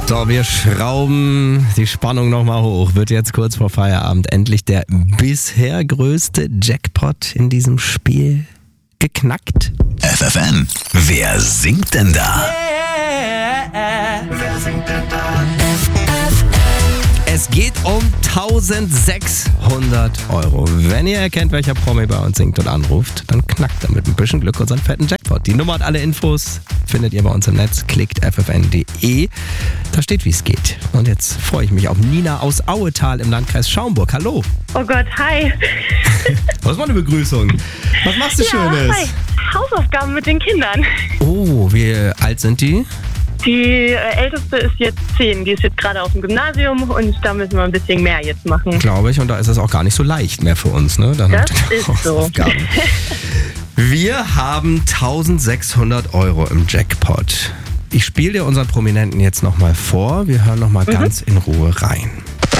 So, wir schrauben die Spannung nochmal hoch. Wird jetzt kurz vor Feierabend endlich der bisher größte Jackpot in diesem Spiel geknackt? FFN, wer singt denn da? Wer singt denn da? Es geht um 1600 Euro. Wenn ihr erkennt, welcher Promi bei uns singt und anruft, dann knackt er mit ein bisschen Glück unseren fetten Jackpot. Die Nummer und alle Infos findet ihr bei uns im Netz. Klickt ffn.de. Da steht, wie es geht. Und jetzt freue ich mich auf Nina aus Auetal im Landkreis Schaumburg. Hallo. Oh Gott, hi. Was war eine Begrüßung? Was machst du Schönes? Hi. Hausaufgaben mit den Kindern. Oh, wie alt sind die? Die älteste ist jetzt 10, die ist jetzt gerade auf dem Gymnasium und da müssen wir ein bisschen mehr jetzt machen. Glaube ich, und da ist es auch gar nicht so leicht mehr für uns, ne? Dann das ist so. Wir haben 1600 Euro im Jackpot. Ich spiele dir unseren Prominenten jetzt nochmal vor. Wir hören nochmal ganz in Ruhe rein.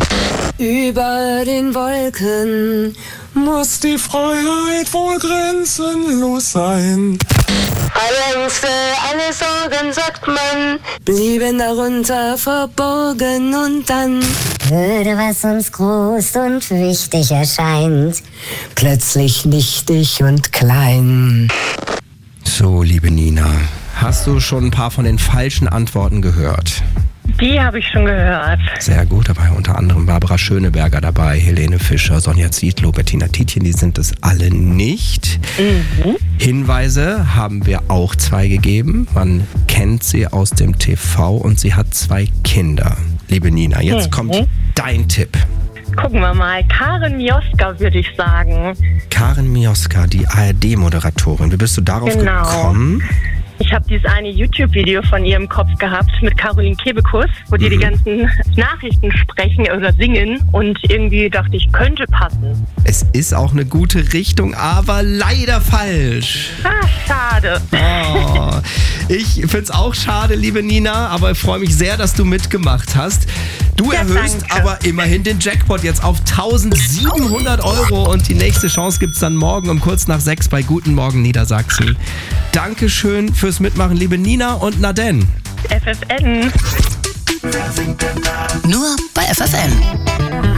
Über den Wolken Muss die Freiheit wohl grenzenlos sein. alle Ängste, alle Sorgen, sagt man, blieben darunter verborgen und dann würde, was uns groß und wichtig erscheint, plötzlich nichtig und klein. So, liebe Nina, hast du schon ein paar von den falschen Antworten gehört? Die habe ich schon gehört. Sehr gut, dabei unter anderem Barbara Schöneberger dabei, Helene Fischer, Sonja Zietlow, Bettina Tietjen, die sind es alle nicht. Hinweise haben wir auch 2 gegeben. Man kennt sie aus dem TV und sie hat 2 Kinder. Liebe Nina, jetzt kommt dein Tipp. Gucken wir mal. Karin Mioska, würde ich sagen. Karin Mioska, die ARD-Moderatorin. Wie bist du darauf gekommen? Ich habe dieses eine YouTube-Video von ihr im Kopf gehabt mit Caroline Kebekus, wo die ganzen Nachrichten sprechen oder singen und irgendwie dachte ich, könnte passen. Es ist auch eine gute Richtung, aber leider falsch. Ah, schade. Oh, ich finde es auch schade, liebe Nina, aber ich freue mich sehr, dass du mitgemacht hast. Du erhöhst aber immerhin den Jackpot jetzt auf 1700 Euro und die nächste Chance gibt es dann morgen um kurz nach 6 bei Guten Morgen Niedersachsen. Dankeschön fürs Mitmachen, liebe Nina und Naden. FFN. Wer singt denn da? Nur bei FFN.